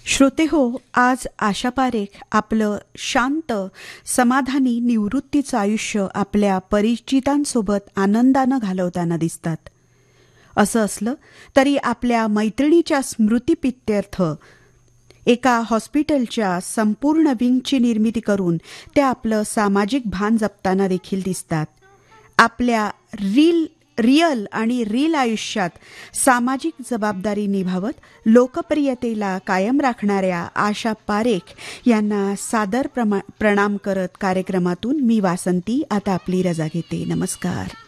श्रोते हो, आज आशा पारेख आपलं शांत समाधानी निवृत्तीचं आयुष्य आपल्या परिचितांसोबत आनंदानं घालवताना दिसतात. असं असलं तरी आपल्या मैत्रिणीच्या स्मृतीप्रित्यर्थ एका हॉस्पिटलच्या संपूर्ण विंगची निर्मिती करून ते आपलं सामाजिक भान जपताना देखील दिसतात. आपल्या रिअल आणि रील आयुष्यात सामाजिक जबाबदारी निभावत लोकप्रियतेला कायम राखणाऱ्या आशा पारेख यांना सादर प्रणाम करत कार्यक्रमातून मी वासंती आता आपली रजा घेते. नमस्कार.